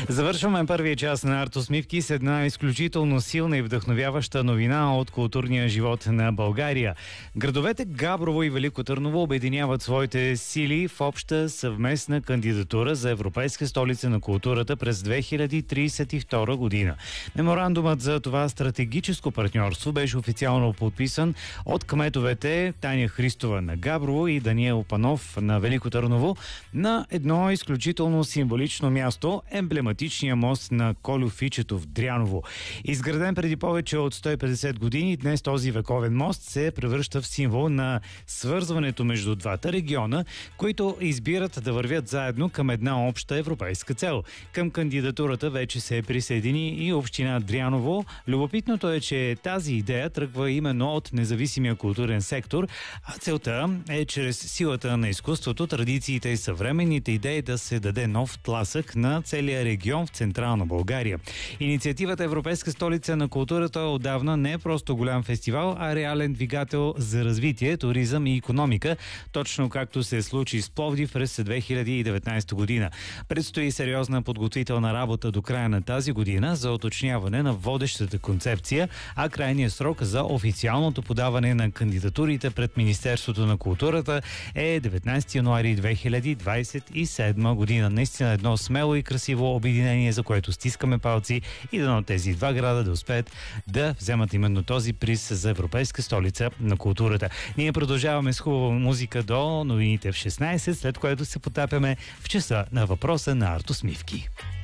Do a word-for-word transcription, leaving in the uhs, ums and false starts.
Завършваме първия час на Артусмивки с една изключително силна и вдъхновяваща новина от културния живот на България. Градовете Габрово и Велико Търново обединяват своите сили в обща съвместна кандидатура за Европейска столица на културата през две хиляди тридесет и втора година. Меморандумът за това стратегическо партньорство беше официално подписан от кметовете Таня Христова на Габрово и Даниел Панов на Велико Търново на едно изключително символично място – емблематичния мост на Кольо Фичето в Дряново. Изграден преди повече от сто и петдесет години, днес този вековен мост се превръща в символ на свързването между двата региона, които избират да вървят заедно към една обща европейска цел. Към кандидатурата вече се присъедини и община Дряново. Любопитното е, че тази идея тръгва именно от независимия културен сектор, а целта е чрез силата на изкуството, традициите и съвременните идеи да се даде нов тласък на целия регион в Централна България. Инициативата Европейска столица на културата отдавна не е просто голям фестивал, а реален двигател за развитие, туризъм и икономика, точно както се случи с Пловдив през две хиляди и деветнадесета година. Предстои сериозна подготвителна работа до края на тази година за уточняване на водещата концепция, а крайният срок за официалното подаване на кандидатурите пред Министерството на културата е деветнадесети януари две хиляди двадесет и седма година. Наистина едно смело и красиво обединение, за което стискаме палци и дано тези два града да успеят да вземат именно този приз за Европейска столица на културата. Ние продължаваме с хубава музика до новините в шестнадесет, след което се потапяме в часа на въпроса на Артусмивки.